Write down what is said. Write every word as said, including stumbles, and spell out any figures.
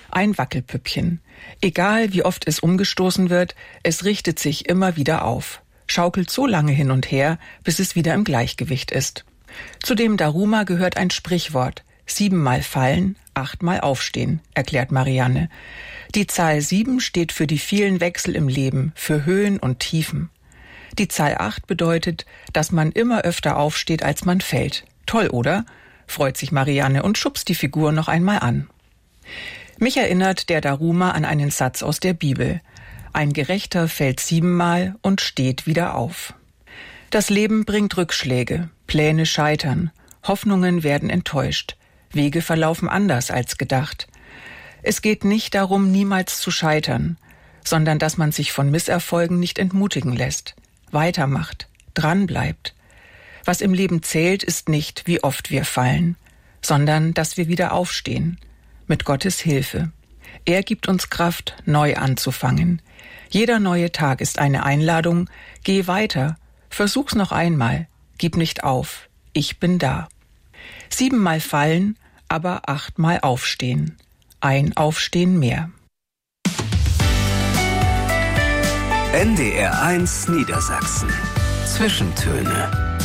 Ein Wackelpüppchen. Egal wie oft es umgestoßen wird, es richtet sich immer wieder auf, schaukelt so lange hin und her, bis es wieder im Gleichgewicht ist. Zu dem Daruma gehört ein Sprichwort: Siebenmal fallen, achtmal aufstehen, erklärt Marianne. Die Zahl sieben steht für die vielen Wechsel im Leben, für Höhen und Tiefen. Die Zahl acht bedeutet, dass man immer öfter aufsteht, als man fällt. Toll, oder? Freut sich Marianne und schubst die Figur noch einmal an. Mich erinnert der Daruma an einen Satz aus der Bibel. Ein Gerechter fällt siebenmal und steht wieder auf. Das Leben bringt Rückschläge, Pläne scheitern, Hoffnungen werden enttäuscht, Wege verlaufen anders als gedacht. Es geht nicht darum, niemals zu scheitern, sondern dass man sich von Misserfolgen nicht entmutigen lässt, weitermacht, dranbleibt. Was im Leben zählt, ist nicht, wie oft wir fallen, sondern dass wir wieder aufstehen, mit Gottes Hilfe. Er gibt uns Kraft, neu anzufangen. Jeder neue Tag ist eine Einladung. Geh weiter, versuch's noch einmal, gib nicht auf, ich bin da. Siebenmal fallen, aber achtmal aufstehen. Ein Aufstehen mehr. N D R eins Niedersachsen. Zwischentöne.